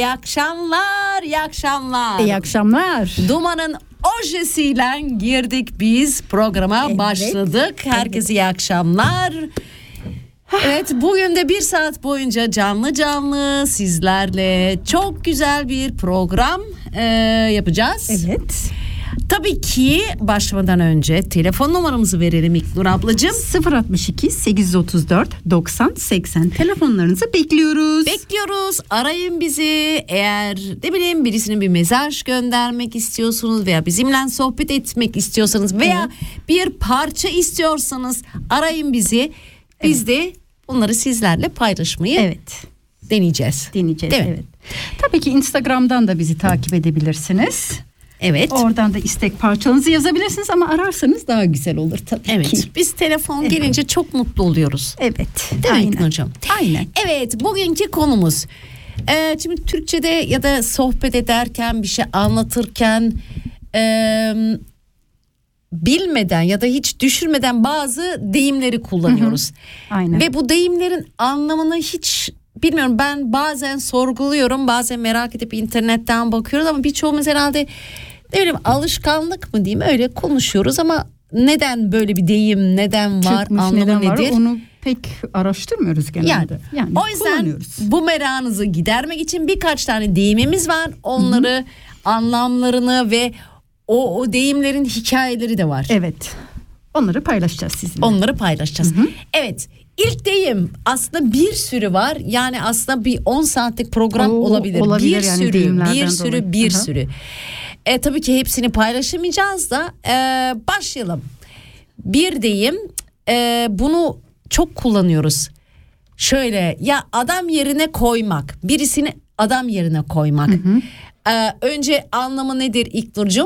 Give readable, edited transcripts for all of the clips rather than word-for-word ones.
İyi akşamlar, iyi akşamlar. İyi akşamlar. Duman'ın ojesiyle girdik biz programa, evet, başladık. Herkese iyi akşamlar. Evet, bugün de 1 saat boyunca canlı sizlerle çok güzel bir program yapacağız. Evet. Tabii ki başlamadan önce telefon numaramızı verelim İlknur ablacığım. 062 834 90 80 telefonlarınızı bekliyoruz. Bekliyoruz. Arayın bizi. Eğer ne bileyim birisine bir mesaj göndermek istiyorsunuz veya bizimle sohbet etmek istiyorsanız veya bir parça istiyorsanız arayın bizi. Biz de bunları sizlerle paylaşmayı deneyeceğiz. Evet. Tabii ki Instagram'dan da bizi takip edebilirsiniz. Evet. Oradan da istek parçanızı yazabilirsiniz ama ararsanız daha güzel olur tabii ki. Biz telefon gelince çok mutlu oluyoruz. Evet. Değil mi hocam? Aynen. Evet, bugünkü konumuz. Şimdi Türkçe'de ya da sohbet ederken, bir şey anlatırken bilmeden ya da hiç düşünmeden bazı deyimleri kullanıyoruz. Aynen. Ve bu deyimlerin anlamını hiç bilmiyorum, ben bazen sorguluyorum, bazen merak edip internetten bakıyoruz ama birçoğumuz herhalde ne bileyim alışkanlık mı diyeyim, öyle konuşuyoruz ama neden böyle bir deyim, neden var, çıkmış, anlamı neden nedir? Var, onu pek araştırmıyoruz genelde. Yani o yüzden bu merakınızı gidermek için birkaç tane deyimimiz var. Onları, anlamlarını ve o deyimlerin hikayeleri de var. Evet. Onları paylaşacağız sizinle. Onları paylaşacağız. Evet. İlk deyim, aslında bir sürü var. Yani aslında bir 10 saatlik program olabilir. Bir yani sürü. Tabii ki hepsini paylaşamayacağız da başlayalım. Bir deyim, bunu çok kullanıyoruz. Şöyle, ya adam yerine koymak. Birisini adam yerine koymak. Önce anlamı nedir İlknur'cum?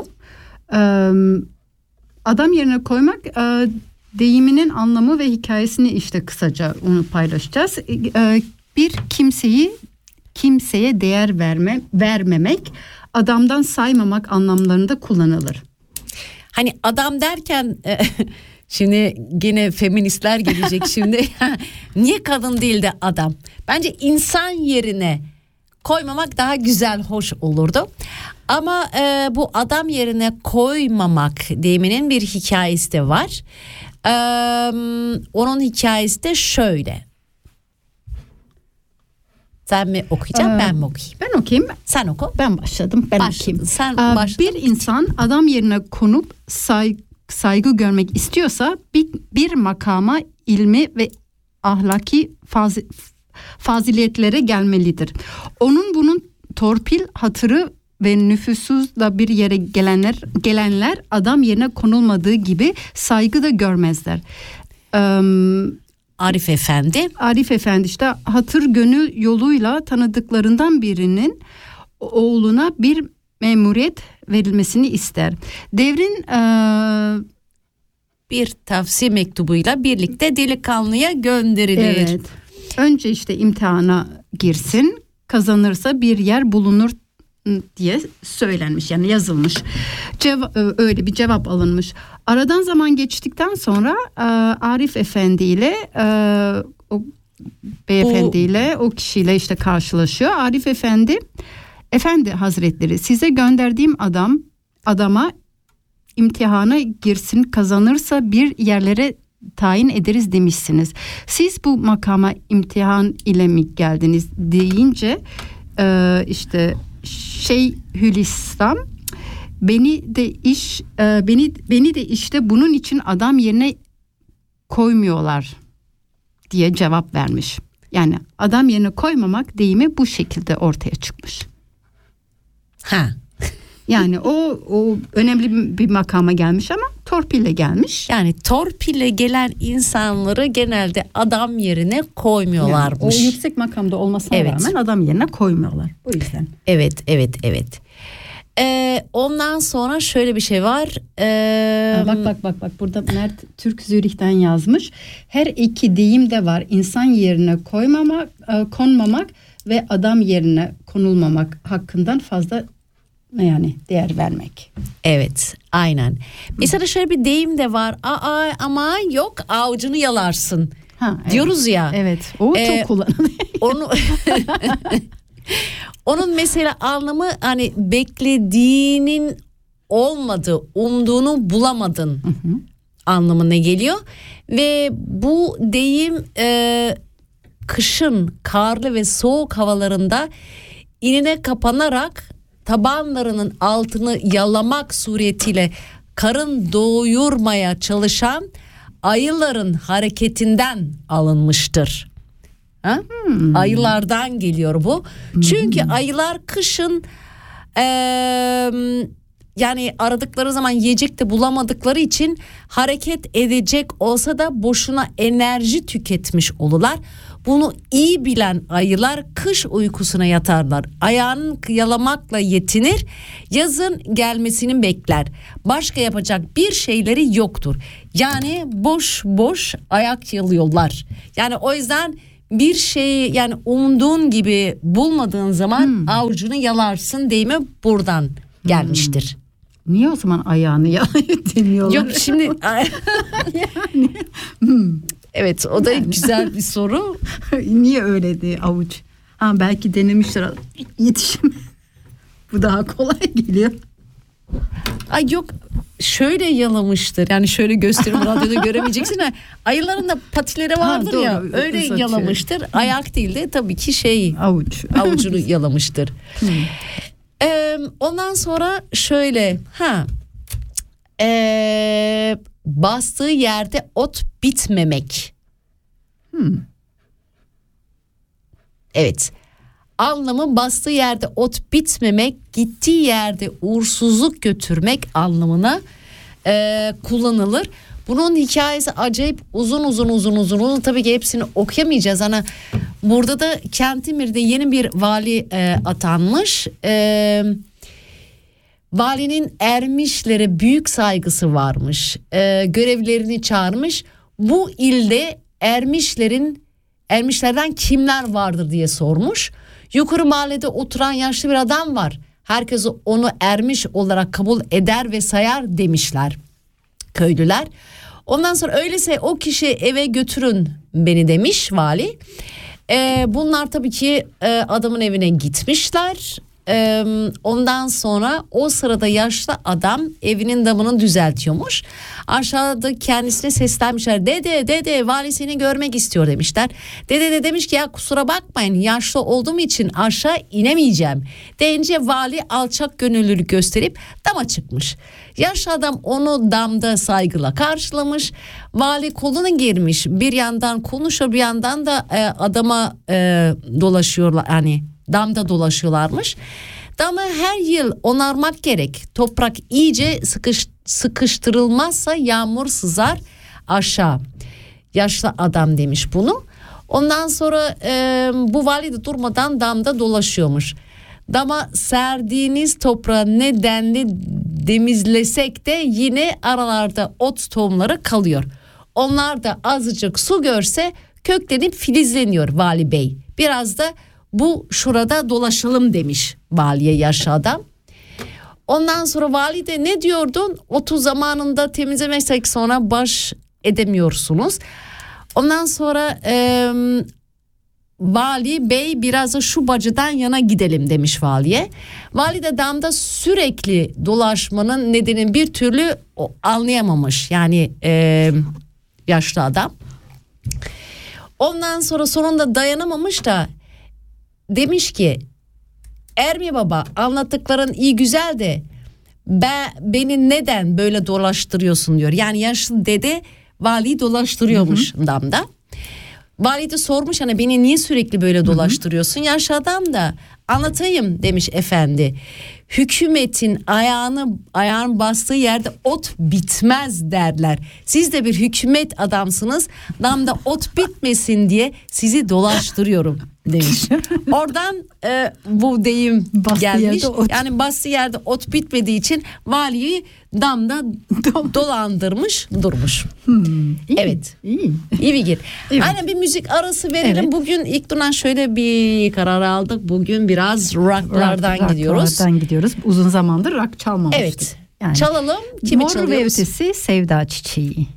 Adam yerine koymak, deyiminin anlamı ve hikayesini işte kısaca onu paylaşacağız. Bir kimseye değer vermemek, adamdan saymamak anlamlarında kullanılır. Hani adam derken şimdi gene feministler gelecek şimdi. Niye kadın değil de adam? Bence insan yerine koymamak daha güzel, hoş olurdu. Ama bu adam yerine koymamak deyiminin bir hikayesi de var. Onun hikayesi de şöyle. Sen mi okuyacaksın, ben mi okuyayım? Ben okuyayım. Sen oku. Ben başladım. Okuyayım. Sen başladın. Bir insan adam yerine konup saygı görmek istiyorsa bir makama, ilmi ve ahlaki faziletlere gelmelidir. Bunun torpil, hatırı ve nüfusuzla bir yere gelenler adam yerine konulmadığı gibi saygı da görmezler. Arif Efendi işte hatır gönül yoluyla tanıdıklarından birinin oğluna bir memuriyet verilmesini ister. Devrin bir tavsiye mektubuyla birlikte delikanlıya gönderilir. Evet. Önce işte imtihana girsin, kazanırsa bir yer bulunur diye söylenmiş, yani yazılmış. Öyle bir cevap alınmış. Aradan zaman geçtikten sonra Arif Efendi ile o beyefendiyle, o kişiyle işte karşılaşıyor. Arif Efendi Hazretleri, size gönderdiğim adama imtihana girsin, kazanırsa bir yerlere tayin ederiz demişsiniz. Siz bu makama imtihan ile mi geldiniz deyince işte Şeyhülislam beni de işte bunun için adam yerine koymuyorlar diye cevap vermiş. Yani adam yerine koymamak deyimi bu şekilde ortaya çıkmış. Yani o önemli bir makama gelmiş ama torpille gelmiş. Yani torpille gelen insanları genelde adam yerine koymuyorlarmış. Yani o yüksek makamda olmasına rağmen adam yerine koymuyorlar. O yüzden. Evet. Ondan sonra şöyle bir şey var. Bak burada Mert Türk Zürih'ten yazmış. Her iki deyim de var. İnsan yerine konmamak ve adam yerine konulmamak hakkından fazla yani değer vermek. Evet, aynen. Mesela şöyle bir deyim de var. Ama yok, avucunu yalarsın. Diyoruz ya. Evet. O çok kullanılıyor. Onu Onun mesela anlamı hani beklediğinin olmadı, umduğunu bulamadın anlamına geliyor. Ve bu deyim kışın karlı ve soğuk havalarında inine kapanarak tabanlarının altını yalamak suretiyle karın doyurmaya çalışan ayıların hareketinden alınmıştır. Ayılardan geliyor bu. Çünkü ayılar kışın yani aradıkları zaman yiyecek de bulamadıkları için hareket edecek olsa da boşuna enerji tüketmiş olurlar. Bunu iyi bilen ayılar kış uykusuna yatarlar. Ayağını yalamakla yetinir. Yazın gelmesini bekler. Başka yapacak bir şeyleri yoktur. Yani boş boş ayak yalıyorlar. Yani o yüzden bir şeyi yani umduğun gibi bulmadığın zaman avucunu yalarsın deyimi buradan gelmiştir. Niye o zaman ayağını demiyorlar? Yok şimdi yani. Evet, o da güzel bir soru. Niye öyle diye avuç? Belki denemişler, yetişim. Bu daha kolay geliyor. Ay yok, şöyle yalamıştır. Yani şöyle göstereyim, radyoda göremeyeceksin ama ayıların da patileri vardır doğru, ya. Öyle uzatıyor. Yalamıştır. Ayak değil de tabii ki avucunu yalamıştır. Ondan sonra şöyle bastığı yerde ot bitmemek. Evet. Anlamı bastığı yerde ot bitmemek, gittiği yerde uğursuzluk götürmek anlamına kullanılır. Bunun hikayesi acayip uzun. Tabii ki hepsini okuyamayacağız. Hani burada da Kentimir'de yeni bir vali atanmış. Valinin ermişlere büyük saygısı varmış. Görevlerini çağırmış. Bu ilde ermişlerden kimler vardır diye sormuş. Yukarı mahallede oturan yaşlı bir adam var. Herkes onu ermiş olarak kabul eder ve sayar demişler köylüler. Ondan sonra öyleyse o kişi eve götürün beni demiş vali. Bunlar tabii ki adamın evine gitmişler. Ondan sonra o sırada yaşlı adam evinin damını düzeltiyormuş. Aşağıda kendisine seslenmişler. Dede vali seni görmek istiyor demişler. Dede de demiş ki ya kusura bakmayın yaşlı olduğum için aşağı inemeyeceğim. Deyince vali alçak gönüllülük gösterip dama çıkmış. Yaşlı adam onu damda saygıyla karşılamış. Vali kolunu girmiş, bir yandan konuşuyor bir yandan da adama dolaşıyorlar, hani damda dolaşıyorlarmış. Damı her yıl onarmak gerek. Toprak iyice sıkıştırılmazsa yağmur sızar aşağı. Yaşlı adam demiş bunu. Ondan sonra bu vali de durmadan damda dolaşıyormuş. Dama serdiğiniz toprağı ne denli temizlesek de yine aralarda ot tohumları kalıyor. Onlar da azıcık su görse köklenip filizleniyor vali bey. Biraz da bu şurada dolaşalım demiş valiye yaşlı adam. Ondan sonra vali de ne diyordun? Otu zamanında temizlemezsek sonra baş edemiyorsunuz. Ondan sonra vali bey biraz da şu bacıdan yana gidelim demiş valiye. Vali de damda sürekli dolaşmanın nedenini bir türlü anlayamamış. Yani yaşlı adam. Ondan sonra sonunda dayanamamış da demiş ki Ermi baba anlattıkların iyi güzel de beni neden böyle dolaştırıyorsun diyor. Yani yaşlı dede valiyi dolaştırıyormuş damda. Vali de sormuş hani beni niye sürekli böyle dolaştırıyorsun? Yaşlı adam da anlatayım demiş efendi. Hükümetin ayağın bastığı yerde ot bitmez derler. Siz de bir hükümet adamsınız. Damda ot bitmesin diye sizi dolaştırıyorum demiş. Oradan bu deyim gelmiş. Yani bastığı yerde ot bitmediği için valiyi damda dolandırmış durmuş. İyi, evet. İyi fikir. Evet. Aynen bir müzik arası verelim. Evet. Bugün ilk duran şöyle bir karar aldık. Bugün biraz rocklardan gidiyoruz. Uzun zamandır rock çalmamıştık. Evet. Yani çalalım. Kimi Mor çalıyoruz? ve Ötesi Sevda Çiçeği.